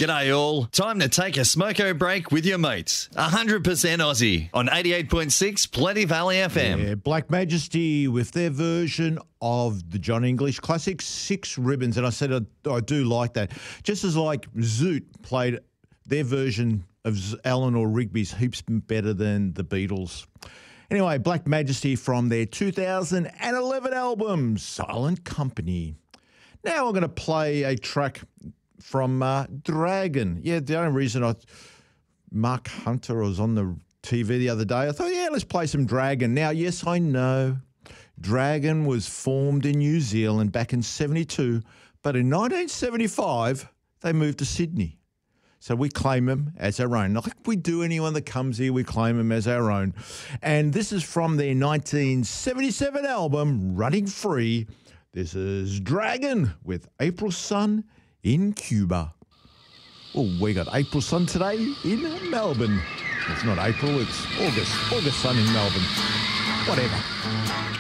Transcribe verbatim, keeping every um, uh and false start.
G'day all. Time to take a smoko break with your mates. one hundred percent Aussie on eighty-eight point six Plenty Valley F M. Yeah, Black Majesty with their version of the John English classic, Six Ribbons. And I said I, I do like that. Just as like Zoot played their version of Z- Eleanor Rigby's heaps better than the Beatles. Anyway, Black Majesty from their two thousand eleven album, Silent Company. Now I'm going to play a track from uh, Dragon. Yeah, the only reason I... Mark Hunter was on the T V the other day. I thought, yeah, let's play some Dragon. Now, yes, I know Dragon was formed in New Zealand back in seventy-two, but in nineteen seventy-five, they moved to Sydney. So we claim them as our own. Like we do anyone that comes here, we claim them as our own. And this is from their nineteen seventy-seven album, Running Free. This is Dragon with April Sun in Cuba. Oh, we got April sun today in Melbourne. It's not April, it's August. August sun in Melbourne. Whatever.